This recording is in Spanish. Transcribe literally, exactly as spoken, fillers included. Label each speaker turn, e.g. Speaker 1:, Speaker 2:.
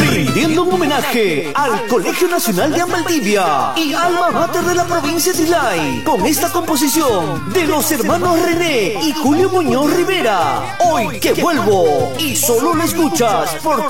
Speaker 1: rindiendo un homenaje al Colegio Nacional de Valdivia y alma mater de la provincia de Islay, con esta composición de los hermanos René y Julio Muñoz Rivera. Hoy que vuelvo y solo lo escuchas por tu